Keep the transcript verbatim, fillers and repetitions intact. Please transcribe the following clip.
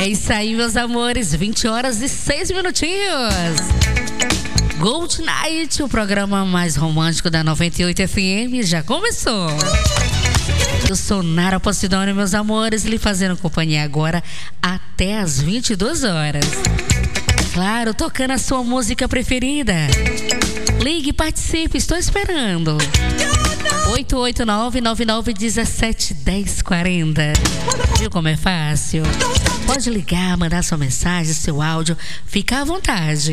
É isso aí, meus amores, vinte horas e seis minutinhos. Gold Night, o programa mais romântico da noventa e oito F M, já começou. Eu sou Nara Posidônio, meus amores, lhe fazendo companhia agora até as vinte e duas horas. Claro, tocando a sua música preferida. Ligue, participe, estou esperando. oito oito nove, nove nove um sete, um zero quatro zero. Viu como é fácil? Pode ligar, mandar sua mensagem, seu áudio, fica à vontade.